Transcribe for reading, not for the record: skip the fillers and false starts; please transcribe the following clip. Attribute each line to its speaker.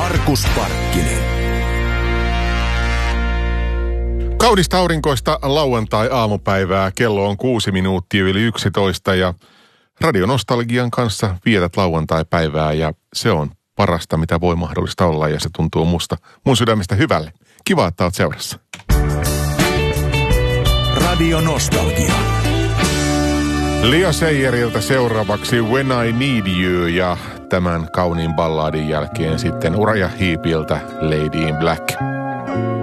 Speaker 1: Markus Parkkinen.
Speaker 2: Kaunista aurinkoista lauantai-aamupäivää. Kello on 6 minuuttia yli 11 ja Radio Nostalgian kanssa vietät lauantai-päivää ja se on parasta, mitä voi mahdollista olla ja se tuntuu mun sydämestä hyvälle. Kiva, että oot seurassa.
Speaker 1: Radio Nostalgia.
Speaker 2: Leo Sayerilta seuraavaksi When I Need You ja tämän kauniin balladin jälkeen sitten Uriah Heepiltä Lady in Black.